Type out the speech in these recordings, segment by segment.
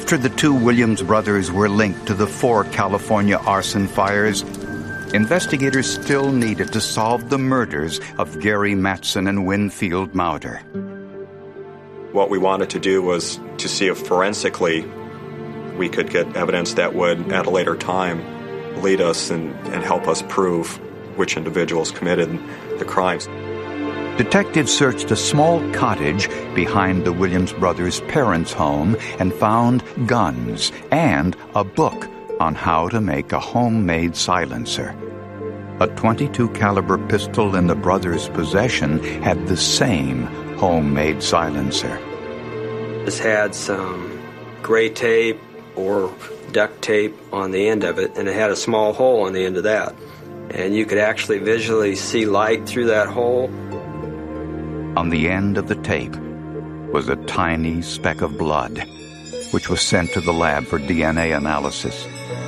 After the two Williams brothers were linked to the 4 California arson fires, investigators still needed to solve the murders of Gary Mattson and Winfield Mauder. What we wanted to do was to see if forensically we could get evidence that would, at a later time, lead us and help us prove which individuals committed the crimes. Detectives searched a small cottage behind the Williams brothers' parents' home and found guns and a book on how to make a homemade silencer. A .22 caliber pistol in the brothers' possession had the same homemade silencer. This had some gray tape or duct tape on the end of it, and it had a small hole on the end of that. And you could actually visually see light through that hole. On the end of the tape was a tiny speck of blood, which was sent to the lab for DNA analysis.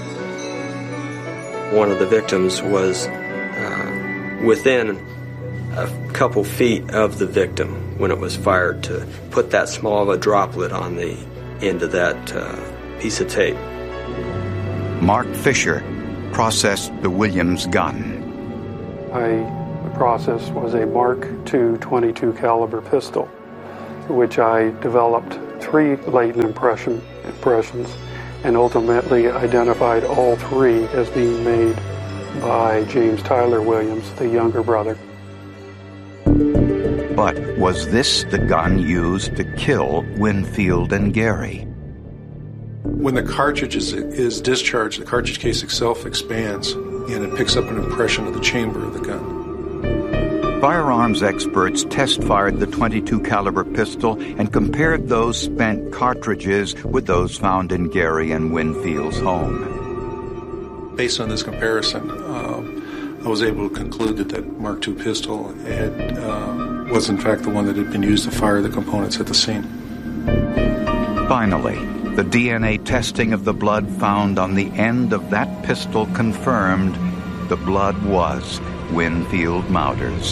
One of the victims was within a couple feet of the victim when it was fired, to put that small of a droplet on the end of that piece of tape. Mark Fisher processed the Williams gun. The process was a Mark II .22 caliber pistol, which I developed 3 latent impressions and ultimately identified all 3 as being made by James Tyler Williams, the younger brother. But was this the gun used to kill Winfield and Gary? When the cartridge is discharged, the cartridge case itself expands and it picks up an impression of the chamber of the gun. Firearms experts test-fired the .22 caliber pistol and compared those spent cartridges with those found in Gary and Winfield's home. Based on this comparison, I was able to conclude that Mark II pistol was in fact the one that had been used to fire the components at the scene. Finally, the DNA testing of the blood found on the end of that pistol confirmed the blood was Winfield Mauder's.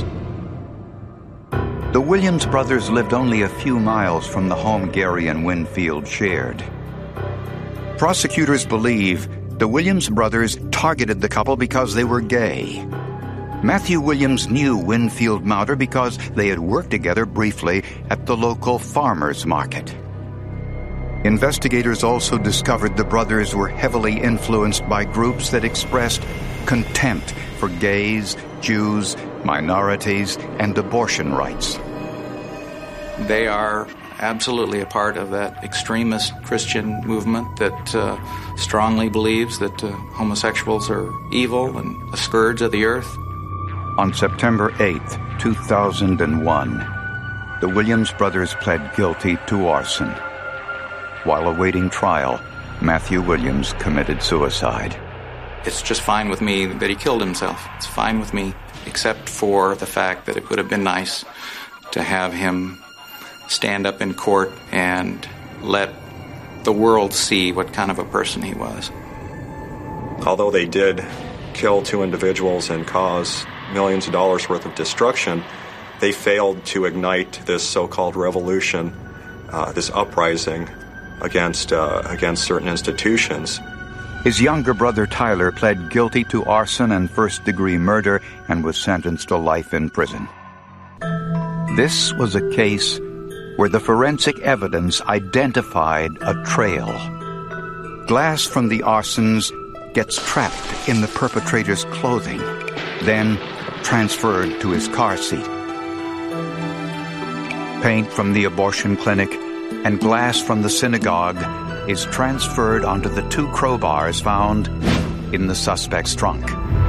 The Williams brothers lived only a few miles from the home Gary and Winfield shared. Prosecutors believe the Williams brothers targeted the couple because they were gay. Matthew Williams knew Winfield Mauder because they had worked together briefly at the local farmers market. Investigators also discovered the brothers were heavily influenced by groups that expressed contempt for gays, Jews, minorities, and abortion rights. They are absolutely a part of that extremist Christian movement that strongly believes that homosexuals are evil and a scourge of the earth. On September 8, 2001, the Williams brothers pled guilty to arson. While awaiting trial, Matthew Williams committed suicide. It's just fine with me that he killed himself. It's fine with me, except for the fact that it would have been nice to have him stand up in court and let the world see what kind of a person he was. Although they did kill 2 individuals and cause millions of dollars worth of destruction, they failed to ignite this so-called revolution, this uprising against certain institutions. His younger brother Tyler pled guilty to arson and first-degree murder and was sentenced to life in prison. This was a case where the forensic evidence identified a trail. Glass from the arsons gets trapped in the perpetrator's clothing, then transferred to his car seat. Paint from the abortion clinic and glass from the synagogue is transferred onto the 2 crowbars found in the suspect's trunk.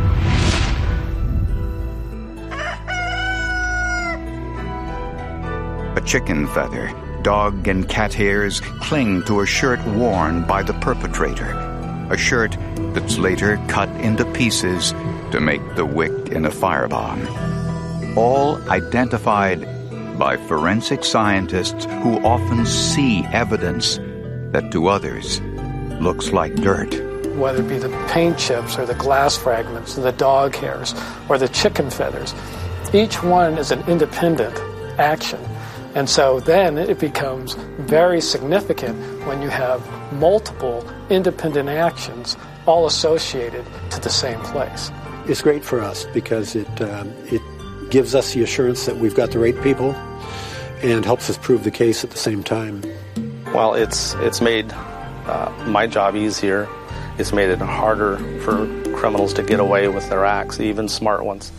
A chicken feather, dog and cat hairs cling to a shirt worn by the perpetrator, a shirt that's later cut into pieces to make the wick in a firebomb. All identified by forensic scientists who often see evidence that to others looks like dirt. Whether it be the paint chips or the glass fragments or the dog hairs or the chicken feathers, each one is an independent action And so then it becomes very significant when you have multiple independent actions all associated to the same place. It's great for us because it gives us the assurance that we've got the right people and helps us prove the case at the same time. Well, it's made my job easier. It's made it harder for criminals to get away with their acts, even smart ones.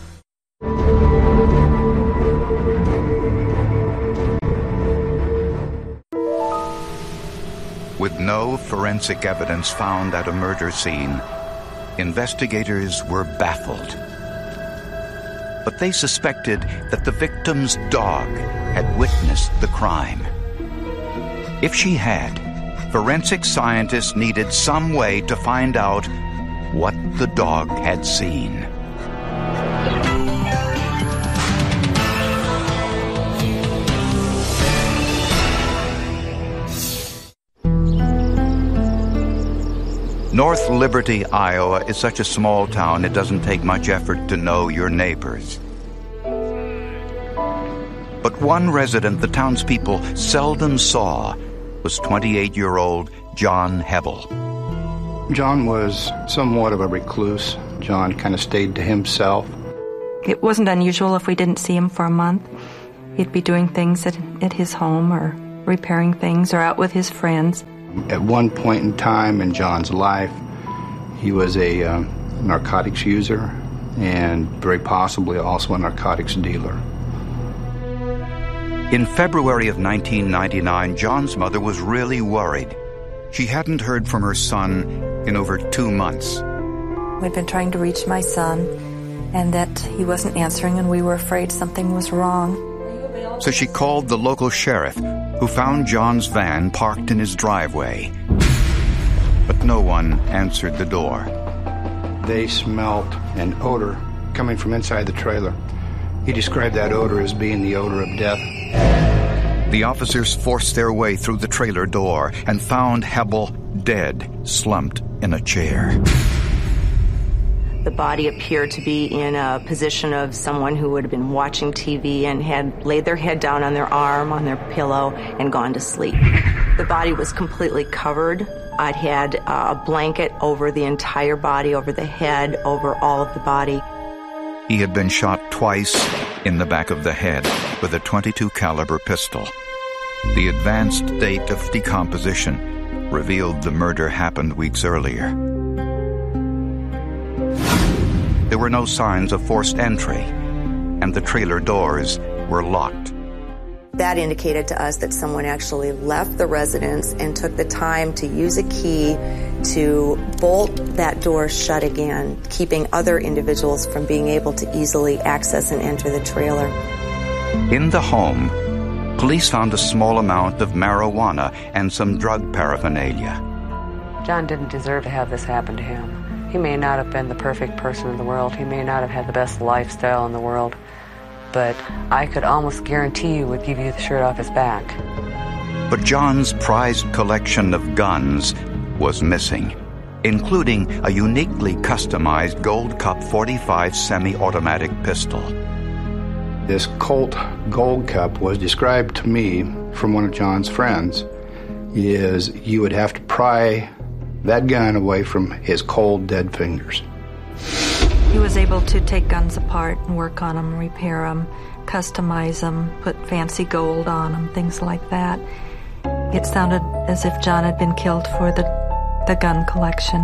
With no forensic evidence found at a murder scene, investigators were baffled. But they suspected that the victim's dog had witnessed the crime. If she had, forensic scientists needed some way to find out what the dog had seen. North Liberty, Iowa is such a small town it doesn't take much effort to know your neighbors. But one resident the townspeople seldom saw was 28-year-old John Hebel. John was somewhat of a recluse. John kind of stayed to himself. It wasn't unusual if we didn't see him for a month. He'd be doing things at his home or repairing things or out with his friends. At one point in time in John's life, he was a narcotics user and very possibly also a narcotics dealer. In February of 1999, John's mother was really worried. She hadn't heard from her son in over 2 months. We'd been trying to reach my son, and that he wasn't answering, and we were afraid something was wrong. So she called the local sheriff, who found John's van parked in his driveway. But no one answered the door. They smelt an odor coming from inside the trailer. He described that odor as being the odor of death. The officers forced their way through the trailer door and found Hebel dead, slumped in a chair. The body appeared to be in a position of someone who would have been watching TV and had laid their head down on their arm, on their pillow, and gone to sleep. The body was completely covered. I'd had a blanket over the entire body, over the head, over all of the body. He had been shot twice in the back of the head with a .22 caliber pistol. The advanced date of decomposition revealed the murder happened weeks earlier. There were no signs of forced entry, and the trailer doors were locked. That indicated to us that someone actually left the residence and took the time to use a key to bolt that door shut again, keeping other individuals from being able to easily access and enter the trailer. In the home, police found a small amount of marijuana and some drug paraphernalia. John didn't deserve to have this happen to him. He may not have been the perfect person in the world. He may not have had the best lifestyle in the world. But I could almost guarantee you would give you the shirt off his back. But John's prized collection of guns was missing, including a uniquely customized Gold Cup 45 semi-automatic pistol. This Colt Gold Cup was described to me from one of John's friends is you would have to pry that gun away from his cold, dead fingers. He was able to take guns apart and work on them, repair them, customize them, put fancy gold on them, things like that. It sounded as if John had been killed for the gun collection.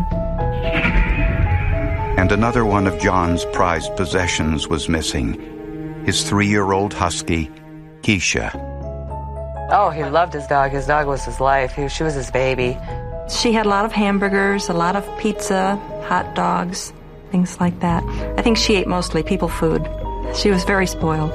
And another one of John's prized possessions was missing, his 3-year-old husky, Keisha. Oh, he loved his dog. His dog was his life. She was his baby. She had a lot of hamburgers, a lot of pizza, hot dogs, things like that. I think she ate mostly people food. She was very spoiled.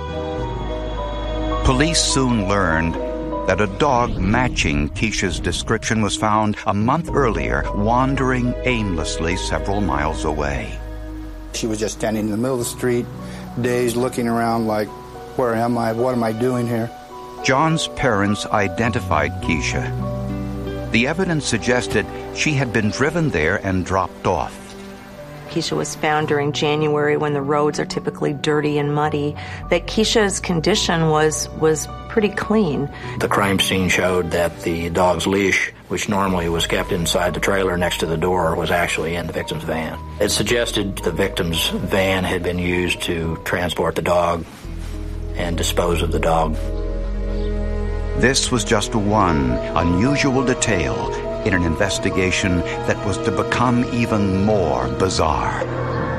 Police soon learned that a dog matching Keisha's description was found a month earlier, wandering aimlessly several miles away. She was just standing in the middle of the street, dazed, looking around like, where am I? What am I doing here? John's parents identified Keisha. The evidence suggested she had been driven there and dropped off. Keisha was found during January when the roads are typically dirty and muddy, that Keisha's condition was pretty clean. The crime scene showed that the dog's leash, which normally was kept inside the trailer next to the door, was actually in the victim's van. It suggested the victim's van had been used to transport the dog and dispose of the dog. This was just one unusual detail in an investigation that was to become even more bizarre.